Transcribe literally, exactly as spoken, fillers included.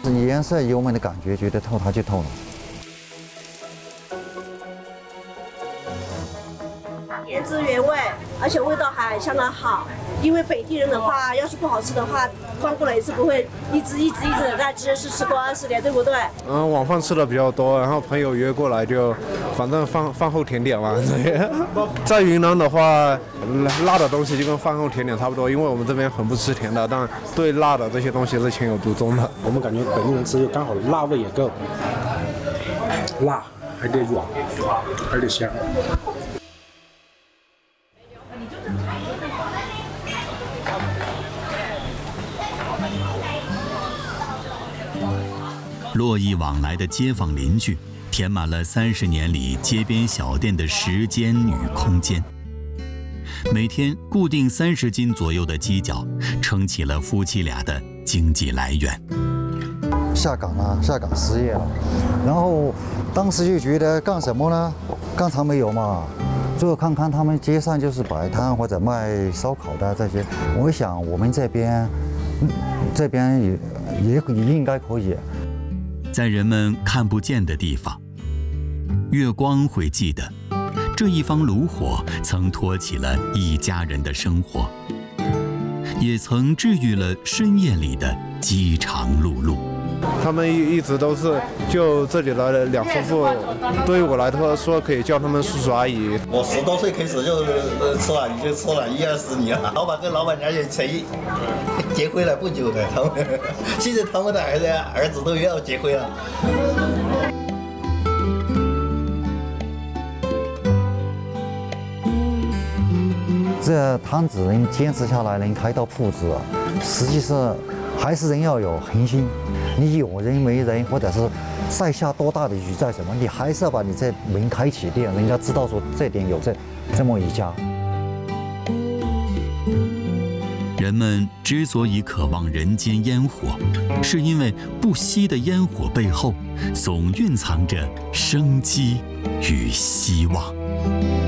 颜色有我们的感觉，觉得透它就透了。 原汁原味，而且味道还相当好。因为本地人的话，要是不好吃的话，翻过来一次不会一直一直一直的在吃，是吃过二十年，对不对？ 嗯，晚饭吃的比较多，然后朋友约过来就，反正饭饭后甜点嘛。在云南的话，辣的东西就跟饭后甜点差不多，因为我们这边很不吃甜的，但对辣的这些东西是情有独钟的。 我们感觉本地人吃就刚好，辣味也够，辣还得软，还得香。 络绎往来的街坊邻居，填满了三十年里街边小店的时间与空间。每天固定三十斤左右的鸡脚，撑起了夫妻俩的经济来源。 下岗了，下岗失业了，然后当时就觉得干什么呢？干柴没有嘛，最后看看他们街上就是摆摊或者卖烧烤的这些，我想我们这边，这边也也也应该可以。 在人们看不见的地方，月光会记得，这一方炉火曾托起了一家人的生活，也曾治愈了深夜里的饥肠辘辘。 他们一直都是，就这里的两夫妇，对于我来说可以叫他们叔叔阿姨。 我十多岁开始就吃了，已经吃了一二十年了。老板跟老板娘也才结婚了不久的，他们现在他们的儿子儿子都要结婚了。 这摊子能坚持下来，能开到铺子，实际上还是人要有恒心。你有人没人，或者是晒下多大的雨在什么，你还是要把你这门开起店，人家知道说这点有这这么一家。 人们之所以渴望人间烟火，是因为不熄的烟火背后，总蕴藏着生机与希望。